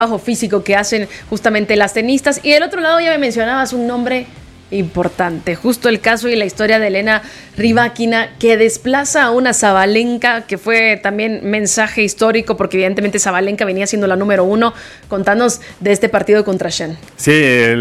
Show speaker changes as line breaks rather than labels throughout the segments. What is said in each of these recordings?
trabajo físico que hacen justamente las tenistas. Y del otro lado ya me mencionabas un nombre importante, justo el caso y la historia de Elena Rybakina, que desplaza a una Sabalenka, que fue también mensaje histórico, porque evidentemente Sabalenka venía siendo la número 1. Contanos de este partido contra Shen.
Sí,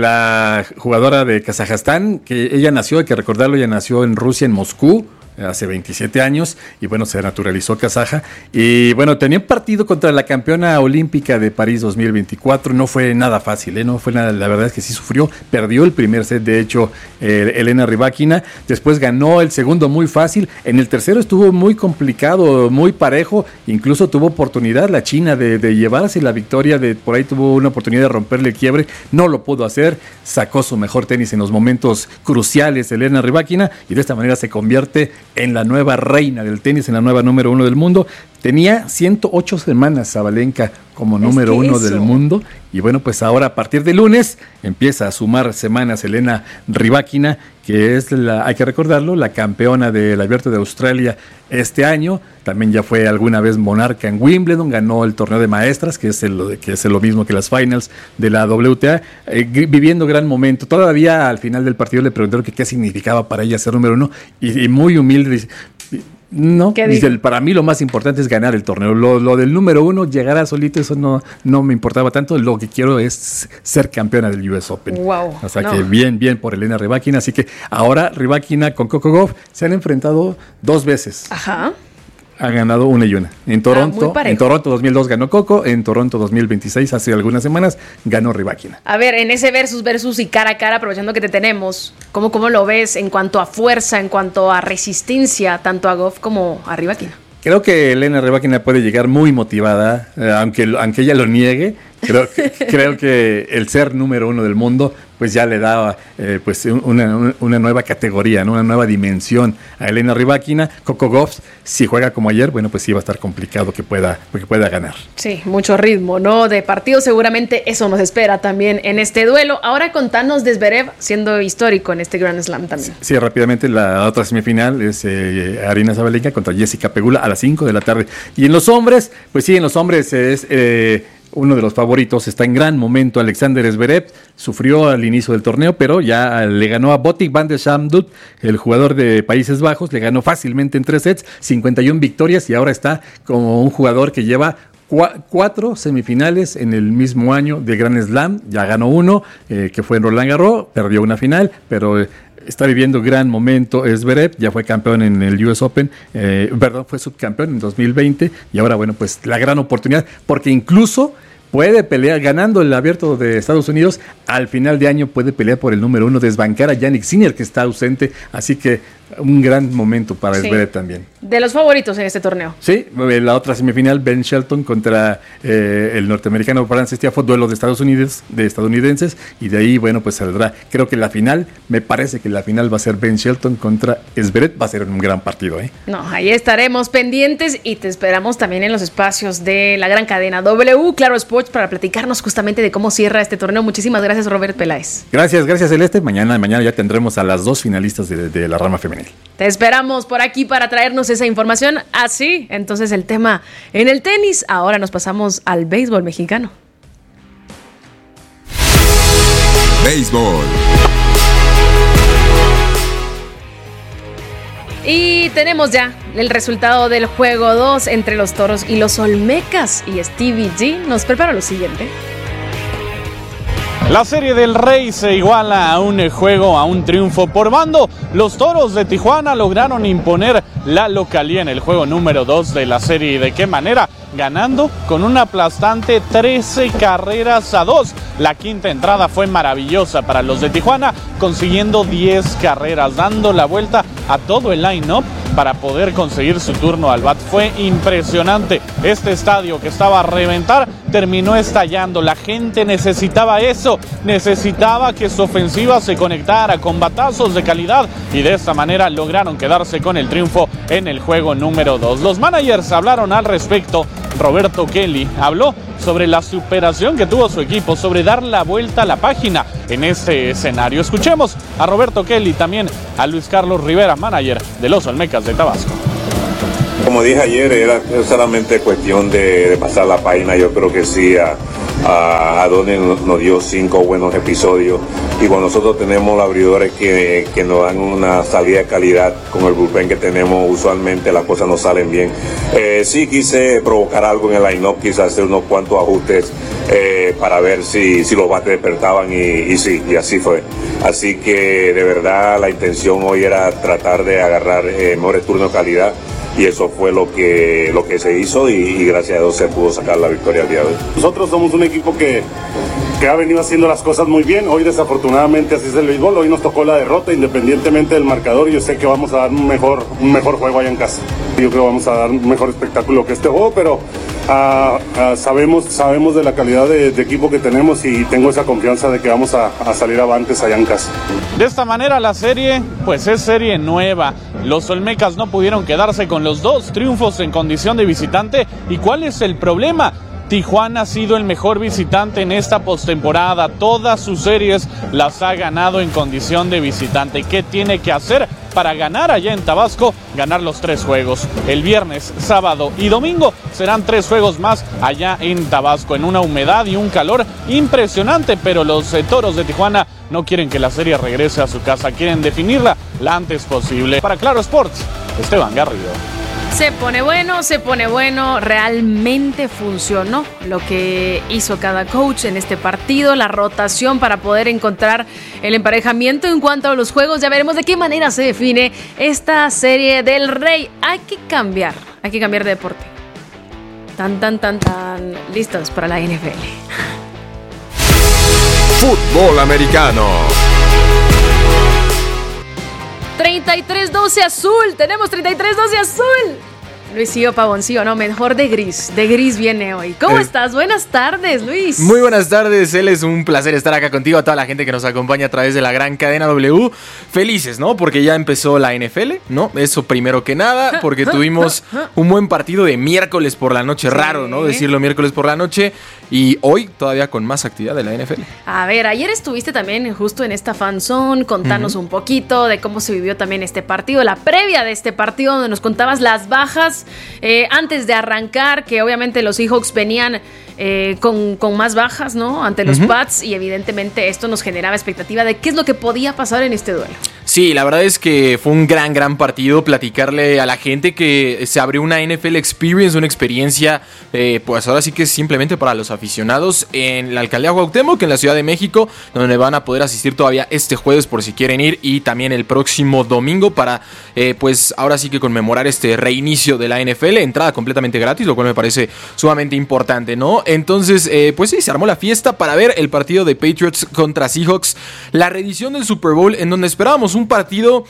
la jugadora de Kazajstán, que ella nació, hay que recordarlo, ella nació en Rusia, en Moscú, hace 27 años, y bueno, se naturalizó kazaja, y bueno, tenía un partido contra la campeona olímpica de París 2024, no fue nada fácil, no fue nada, la verdad es que sí sufrió, perdió el primer set, de hecho, Elena Rybakina, después ganó el segundo muy fácil, en el tercero estuvo muy complicado, muy parejo, incluso tuvo oportunidad la China de llevarse la victoria, por ahí tuvo una oportunidad de romperle el quiebre, no lo pudo hacer, sacó su mejor tenis en los momentos cruciales Elena Rybakina, y de esta manera se convierte en la nueva reina del tenis, en la nueva número 1 del mundo. Tenía 108 semanas Sabalenka como número 1 del mundo. Y bueno, pues ahora a partir de lunes empieza a sumar semanas Elena Rybakina, que es, hay que recordarlo, la campeona del Abierto de Australia este año. También ya fue alguna vez monarca en Wimbledon, ganó el torneo de maestras, que es lo mismo que las finals de la WTA, viviendo gran momento. Todavía al final del partido le preguntaron que qué significaba para ella ser número 1, y muy humilde dice, no, dice, para mí lo más importante es ganar el torneo. Lo del número 1, llegar a solito, eso no me importaba tanto. Lo que quiero es ser campeona del US Open.
Wow,
o sea que bien por Elena Rybakina. Así que ahora Rybakina con Coco Gauff se han enfrentado 2 veces.
Ajá.
Ha ganado 1 y 1. En Toronto 2002 ganó Coco, en Toronto 2026, hace algunas semanas, ganó Rybakina.
A ver, en ese versus y cara a cara, aprovechando que te tenemos, ¿cómo lo ves en cuanto a fuerza, en cuanto a resistencia, tanto a Gauff como a Rybakina?
Creo que Elena Rybakina puede llegar muy motivada, aunque ella lo niegue. Creo que el ser número 1 del mundo pues ya le da pues una nueva categoría, ¿no? Una nueva dimensión a Elena Rybakina. Coco Gauff, si juega como ayer, bueno, pues sí va a estar complicado que pueda ganar.
Sí, mucho ritmo, ¿no? De partido, seguramente eso nos espera también en este duelo. Ahora contanos de Zverev, siendo histórico en este Grand Slam también.
Sí, rápidamente, la otra semifinal es Aryna Sabalenka contra Jessica Pegula a las 5 de la tarde. Y en los hombres, pues sí, en los hombres es uno de los favoritos, está en gran momento Alexander Zverev, sufrió al inicio del torneo, pero ya le ganó a Botic van der Zandschulp, el jugador de Países Bajos, le ganó fácilmente en 3 sets, 51 victorias, y ahora está como un jugador que lleva 4 semifinales en el mismo año de Grand Slam. Ya ganó 1, que fue en Roland Garros, perdió una final, pero está viviendo gran momento Zverev, ya fue campeón en el US Open, fue subcampeón en 2020, y ahora, bueno, pues la gran oportunidad, porque incluso puede pelear, ganando el Abierto de Estados Unidos, al final de año puede pelear por el número 1, desbancar a Jannik Sinner, que está ausente, así que un gran momento para Zverev también.
De los favoritos en este torneo.
Sí, la otra semifinal, Ben Shelton contra el norteamericano Frances Tiafoe, duelo de estadounidenses, y de ahí, bueno, pues saldrá. Creo que la final, me parece que la final va a ser Ben Shelton contra Zverev, va a ser un gran partido,
No, ahí estaremos pendientes y te esperamos también en los espacios de la gran cadena W, Claro Sports, para platicarnos justamente de cómo cierra este torneo. Muchísimas gracias, Robert Peláez.
Gracias, Celeste. Mañana ya tendremos a las 2 finalistas de la rama femenil.
Te esperamos por aquí para traernos esa información. Así, entonces el tema en el tenis. Ahora nos pasamos al béisbol mexicano.
Béisbol.
Y tenemos ya el resultado del juego 2 entre los Toros y los Olmecas. Y Stevie G nos prepara lo siguiente.
La Serie del Rey se iguala a un juego, a un triunfo por bando. Los Toros de Tijuana lograron imponer la localía en el juego número 2 de la serie. ¿Y de qué manera? Ganando con una aplastante 13-2. La quinta entrada fue maravillosa para los de Tijuana, consiguiendo 10 carreras, dando la vuelta a todo el line-up para poder conseguir su turno al bat. Fue impresionante. Este estadio que estaba a reventar terminó estallando. La gente necesitaba eso, necesitaba que su ofensiva se conectara con batazos de calidad, y de esta manera lograron quedarse con el triunfo en el juego número 2. Los managers hablaron al respecto. Roberto Kelly habló sobre la superación que tuvo su equipo, sobre dar la vuelta a la página en este escenario. Escuchemos a Roberto Kelly, también a Luis Carlos Rivera, manager de los Olmecas de Tabasco.
Como dije ayer, era solamente cuestión de pasar la página. Yo creo que sí, a Donny nos dio 5 buenos episodios, y cuando nosotros tenemos abridores que nos dan una salida de calidad con el bullpen que tenemos, usualmente las cosas no salen bien. Sí quise provocar algo en el line-up, quise hacer unos cuantos ajustes para ver si los bates despertaban, y sí, y así fue. Así que de verdad la intención hoy era tratar de agarrar mejores turnos de calidad, y eso fue lo que se hizo, y gracias a Dios se pudo sacar la victoria al día de hoy.
Nosotros somos un equipo que ha venido haciendo las cosas muy bien. Hoy desafortunadamente así es el béisbol, hoy nos tocó la derrota independientemente del marcador, y yo sé que vamos a dar un mejor juego allá en casa. Yo creo que vamos a dar un mejor espectáculo que este juego, pero sabemos de la calidad de equipo que tenemos, y tengo esa confianza de que vamos a salir avantes allá en casa.
De esta manera la serie, pues es serie nueva. Los Olmecas no pudieron quedarse con los 2 triunfos en condición de visitante. ¿Y cuál es el problema? Tijuana ha sido el mejor visitante en esta postemporada. Todas sus series las ha ganado en condición de visitante. ¿Qué tiene que hacer para ganar allá en Tabasco? Ganar los 3 juegos. El viernes, sábado y domingo serán 3 juegos más allá en Tabasco, en una humedad y un calor impresionante, pero los Toros de Tijuana no quieren que la serie regrese a su casa, quieren definirla lo antes posible. Para Claro Sports, Esteban Garrido.
Se pone bueno, realmente funcionó lo que hizo cada coach en este partido, la rotación para poder encontrar el emparejamiento en cuanto a los juegos. Ya veremos de qué manera se define esta serie del Rey. Hay que cambiar de deporte. Tan, listos para la NFL.
Fútbol americano.
33-12 azul, tenemos 33-12 azul. Luisillo Pavoncillo, no, mejor de gris viene hoy. ¿Cómo estás? Buenas tardes, Luis.
Muy buenas tardes, es un placer estar acá contigo, a toda la gente que nos acompaña a través de la gran cadena W. Felices, ¿no? Porque ya empezó la NFL, ¿no? Eso primero que nada, porque tuvimos un buen partido de miércoles por la noche, raro, ¿no? Decirlo miércoles por la noche, y hoy todavía con más actividad de la NFL.
A ver, ayer estuviste también justo en esta fan zone, contanos un poquito de cómo se vivió también este partido, la previa de este partido, donde nos contabas las bajas antes de arrancar, que obviamente los Seahawks venían con más bajas, ¿no? Ante los Pats, y evidentemente esto nos generaba expectativa de qué es lo que podía pasar en este duelo.
Sí, la verdad es que fue un gran partido. Platicarle a la gente que se abrió una NFL Experience, una experiencia, pues ahora sí que es simplemente para los aficionados en la Alcaldía Cuauhtémoc, en la Ciudad de México, donde van a poder asistir todavía este jueves por si quieren ir, y también el próximo domingo para, pues ahora sí que conmemorar este reinicio de la NFL. Entrada completamente gratis, lo cual me parece sumamente importante, ¿no? Entonces, pues sí, se armó la fiesta para ver el partido de Patriots contra Seahawks, la reedición del Super Bowl, en donde esperábamos un partido,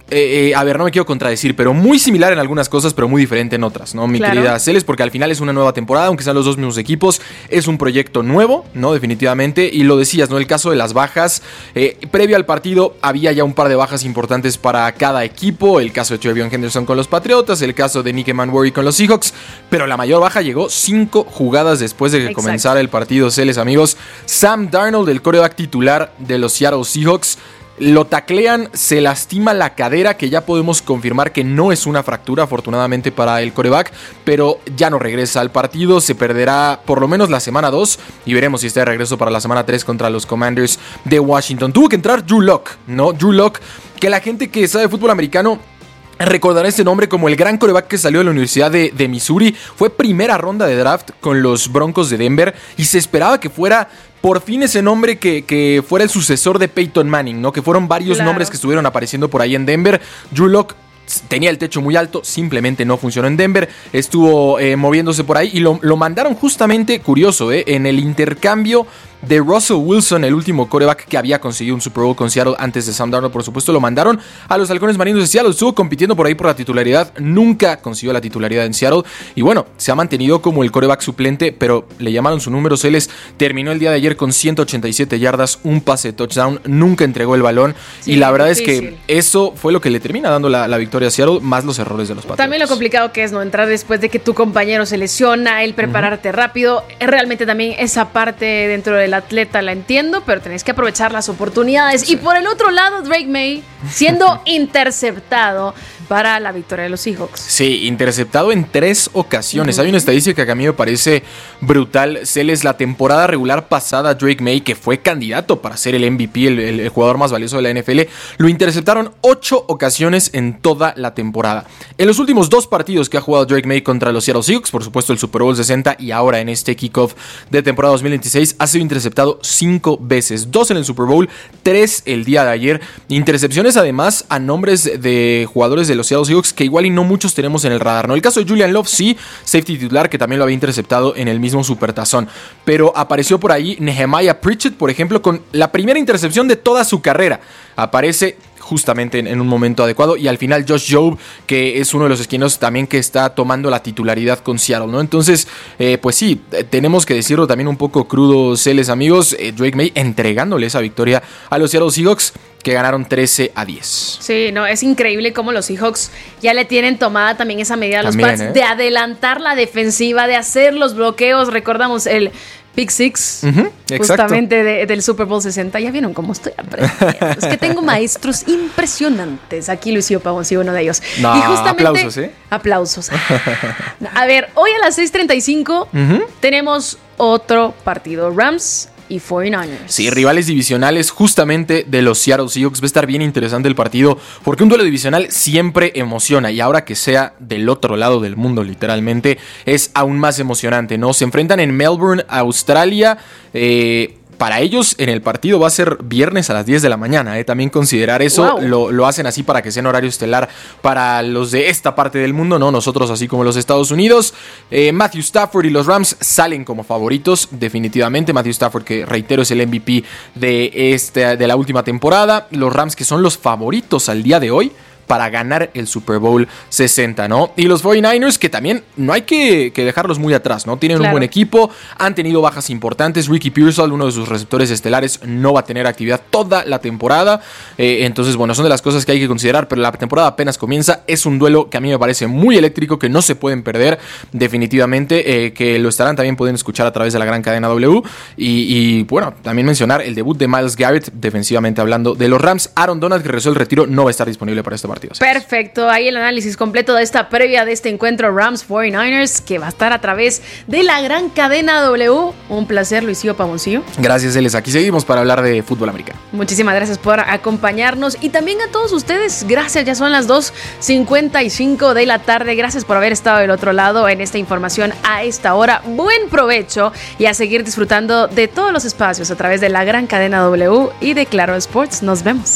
a ver, no me quiero contradecir, pero muy similar en algunas cosas, pero muy diferente en otras, ¿no? Mi querida Celes, porque al final es una nueva temporada, aunque sean los 2 mismos equipos, es un proyecto nuevo, ¿no? Definitivamente, y lo decías, ¿no? El caso de las bajas, previo al partido había ya un par de bajas importantes para cada equipo, el caso de TreVeyon Henderson con los Patriotas, el caso de Nick Manworthy con los Seahawks, pero la mayor baja llegó 5 jugadas después de que comenzara el partido, Celes, amigos. Sam Darnold, el quarterback titular de los Seattle Seahawks, lo taclean, se lastima la cadera, que ya podemos confirmar que no es una fractura, afortunadamente para el quarterback, pero ya no regresa al partido, se perderá por lo menos la semana 2 y veremos si está de regreso para la semana 3 contra los Commanders de Washington. Tuvo que entrar Drew Lock, ¿no? Drew Lock, que la gente que sabe de fútbol americano recordará este nombre como el gran quarterback que salió de la Universidad de Missouri. Fue primera ronda de draft con los Broncos de Denver y se esperaba que fuera por fin ese nombre que fuera el sucesor de Peyton Manning, ¿no? Que fueron varios nombres que estuvieron apareciendo por ahí en Denver. Drew Lock tenía el techo muy alto, simplemente no funcionó en Denver, estuvo moviéndose por ahí y lo mandaron justamente, curioso, en el intercambio de Russell Wilson, el último quarterback que había conseguido un Super Bowl con Seattle antes de Sam Darnold, por supuesto, lo mandaron a los Halcones Marinos de Seattle. Estuvo compitiendo por ahí por la titularidad, nunca consiguió la titularidad en Seattle y bueno, se ha mantenido como el quarterback suplente, pero le llamaron su número. Celes terminó el día de ayer con 187 yardas, un pase de touchdown, nunca entregó el balón y la verdad es que eso fue lo que le termina dando la victoria a Seattle, más los errores de los Patriots.
También lo complicado que es no entrar después de que tu compañero se lesiona, el prepararte rápido, realmente también esa parte dentro del atleta la entiendo, pero tenés que aprovechar las oportunidades. Y por el otro lado, Drake May siendo interceptado para la victoria de los Seahawks.
Sí, interceptado en 3 ocasiones. Hay una estadística que a mí me parece brutal. Celes, la temporada regular pasada, Drake May, que fue candidato para ser el MVP, el jugador más valioso de la NFL, lo interceptaron 8 ocasiones en toda la temporada. En los últimos 2 partidos que ha jugado Drake May contra los Seattle Seahawks, por supuesto el Super Bowl 60 y ahora en este kickoff de temporada 2026, ha sido interceptado 5 veces, 2 en el Super Bowl, 3 el día de ayer. Intercepciones además a nombres de jugadores de los Seattle Seahawks que igual y no muchos tenemos en el radar, ¿no? El caso de Julian Love, sí, safety titular, que también lo había interceptado en el mismo Supertazón, pero apareció por ahí Nehemiah Pritchett, por ejemplo, con la primera intercepción de toda su carrera. Aparece justamente en un momento adecuado, y al final Josh Jobe, que es uno de los esquineros también que está tomando la titularidad con Seattle, ¿no? Entonces, pues sí, tenemos que decirlo también un poco crudo, Celes, amigos, Drake May entregándole esa victoria a los Seattle Seahawks, que ganaron 13-10.
Sí, no, es increíble cómo los Seahawks ya le tienen tomada también esa medida a los Pats de adelantar la defensiva, de hacer los bloqueos. Recordamos el Pick Six, justamente del Super Bowl 60. Ya vieron cómo estoy aprendiendo. Es que tengo maestros impresionantes. Aquí Luisio Pavón, sí, uno de ellos.
No, y justamente, aplausos, ¿eh?
Aplausos. A ver, hoy a las 6:35 tenemos otro partido. Rams y 49ers.
Sí, rivales divisionales justamente de los Seattle Seahawks. Va a estar bien interesante el partido, porque un duelo divisional siempre emociona, y ahora que sea del otro lado del mundo, literalmente, es aún más emocionante, ¿no? Se enfrentan en Melbourne, Australia. Para ellos en el partido va a ser viernes a las 10 de la mañana, también considerar eso. Wow. Lo hacen así para que sea en horario estelar para los de esta parte del mundo, ¿no? Nosotros así como los Estados Unidos. Matthew Stafford y los Rams salen como favoritos, definitivamente. Matthew Stafford, que reitero, es el MVP de la última temporada. Los Rams, que son los favoritos al día de hoy para ganar el Super Bowl 60, ¿no? Y los 49ers, que también no hay que dejarlos muy atrás, ¿no? Tienen un buen equipo, han tenido bajas importantes. Ricky Pearsall, uno de sus receptores estelares, no va a tener actividad toda la temporada. Entonces, bueno, son de las cosas que hay que considerar, pero la temporada apenas comienza. Es un duelo que a mí me parece muy eléctrico, que no se pueden perder definitivamente, que lo estarán también pueden escuchar a través de la gran cadena W. Y bueno, también mencionar el debut de Myles Garrett, defensivamente hablando, de los Rams. Aaron Donald, que regresó el retiro, no va a estar disponible para este partido.
Perfecto, ahí el análisis completo de esta previa de este encuentro Rams 49ers, que va a estar a través de la gran cadena W. Un placer, Luisio Pavoncillo.
Gracias, Celes. Aquí seguimos para hablar de fútbol americano.
Muchísimas gracias por acompañarnos, y también a todos ustedes, gracias. Ya son las 2:55 de la tarde. Gracias por haber estado del otro lado en esta información a esta hora. Buen provecho, y a seguir disfrutando de todos los espacios a través de la gran cadena W y de Claro Sports. Nos vemos.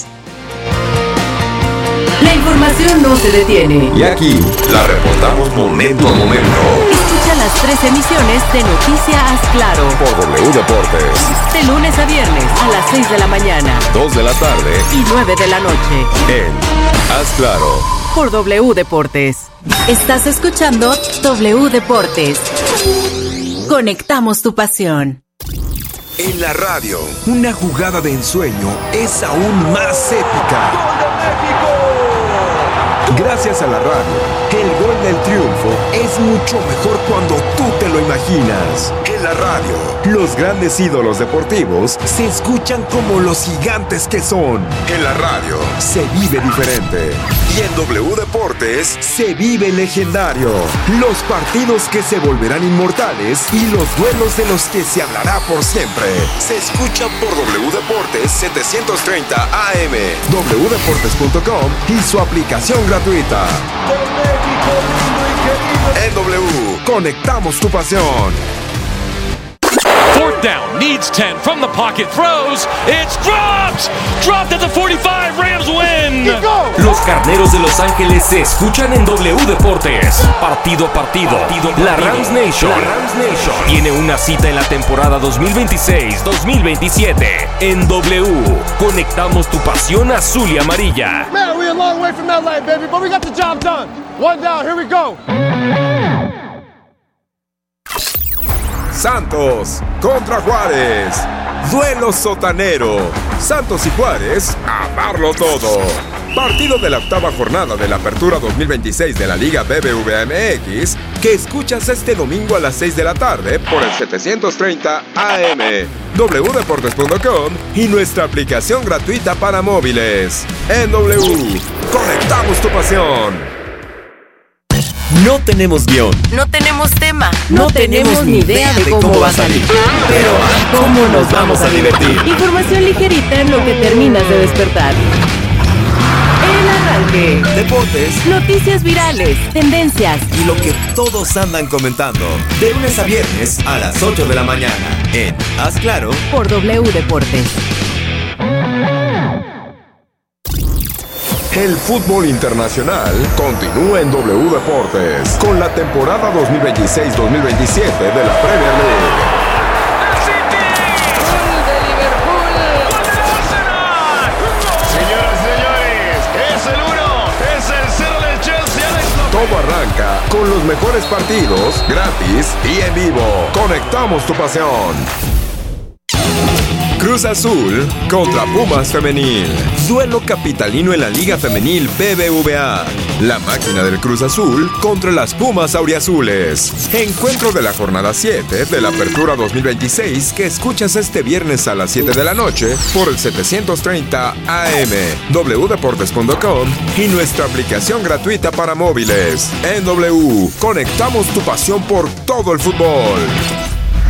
La información no se detiene.
Y aquí la reportamos momento a momento.
Escucha las 3 emisiones de Noticias Claro
por W Deportes.
De lunes a viernes a las 6 de la mañana,
2 de la tarde
y 9 de la noche.
En Haz Claro
por W Deportes. Estás escuchando W Deportes. Conectamos tu pasión.
En la radio, una jugada de ensueño es aún más épica. ¡Gol de México! Gracias a la radio, el gol del triunfo es mucho mejor cuando tú te lo imaginas. En la radio, los grandes ídolos deportivos se escuchan como los gigantes que son. En la radio, se vive diferente. Y en W Deportes, se vive legendario. Los partidos que se volverán inmortales y los duelos de los que se hablará por siempre. Se escuchan por W Deportes 730 AM, wdeportes.com y su aplicación gratuita. En W, conectamos tu pasión.
Fourth down, needs 10 from the pocket, throws, it's dropped! Dropped at the 45, Rams win!
Los carneros de Los Ángeles se escuchan en W Deportes. Partido a partido. La Rams Nation tiene una cita en la temporada 2026-2027. En W, conectamos tu pasión azul y amarilla.
Man, we're a long way from that line, baby, but we got the job done. One down, here we go.
Santos contra Juárez. Duelo sotanero. Santos y Juárez a darlo todo. Partido de la octava jornada de la Apertura 2026 de la Liga BBVA MX que escuchas este domingo a las 6 de la tarde por el 730 AM, wdeportes.com y nuestra aplicación gratuita para móviles. En W, conectamos tu pasión.
No tenemos guión.
No tenemos tema.
No tenemos ni idea de cómo va a salir. Pero ¿cómo nos vamos a divertir?
Información ligerita en lo que terminas de despertar. El arranque.
Deportes.
Noticias virales. Tendencias.
Y lo que todos andan comentando. De lunes a viernes a las 8 de la mañana. En Haz Claro.
Por W Deportes.
El fútbol internacional continúa en W Deportes con la temporada 2026-2027 de la Premier League.
Señoras y señores, es el 1, es el 0 del Chelsea.
Todo arranca con los mejores partidos, gratis y en vivo. Conectamos tu pasión. Cruz Azul contra Pumas Femenil. Duelo capitalino en la Liga Femenil BBVA. La máquina del Cruz Azul contra las Pumas Auriazules. Encuentro de la jornada 7 de la Apertura 2026 que escuchas este viernes a las 7 de la noche por el 730 AM, wdeportes.com y nuestra aplicación gratuita para móviles. En W, conectamos tu pasión por todo el fútbol.